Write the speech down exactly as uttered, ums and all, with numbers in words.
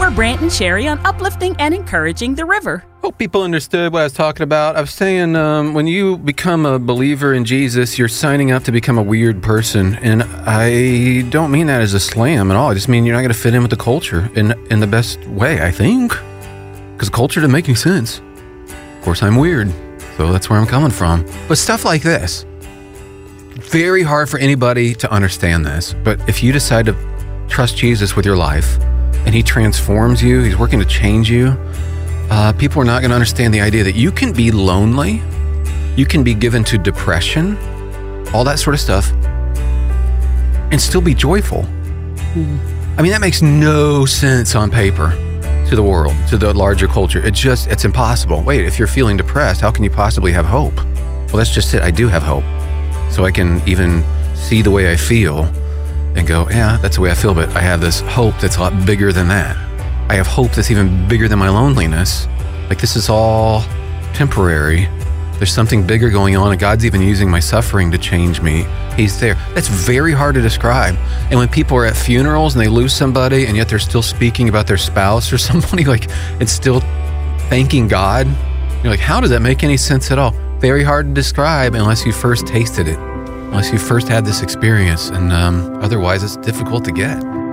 More Brant and Sherry on uplifting and encouraging the river. Hope people understood what I was talking about. I was saying um, when you become a believer in Jesus, you're signing up to become a weird person. And I don't mean that as a slam at all. I just mean you're not going to fit in with the culture in, in the best way, I think. Because culture doesn't make any sense. Of course, I'm weird. So that's where I'm coming from. But stuff like this, very hard for anybody to understand this. But if you decide to trust Jesus with your life and he transforms you, he's working to change you, uh, people are not going to understand the idea that you can be lonely, you can be given to depression, all that sort of stuff, and still be joyful. Mm. I mean, that makes no sense on paper to the world, to the larger culture. It just, it's impossible. Wait, if you're feeling depressed, how can you possibly have hope? Well, that's just it. I do have hope. So I can even see the way I feel and go, yeah, that's the way I feel, but I have this hope that's a lot bigger than that. I have hope that's even bigger than my loneliness. Like, this is all temporary. There's something bigger going on, and God's even using my suffering to change me. He's there. That's very hard to describe. And when people are at funerals and they lose somebody, and yet they're still speaking about their spouse or somebody, like, and still thanking God, you're like, how does that make any sense at all? Very hard to describe unless you first tasted it, unless you first had this experience, and um, otherwise it's difficult to get.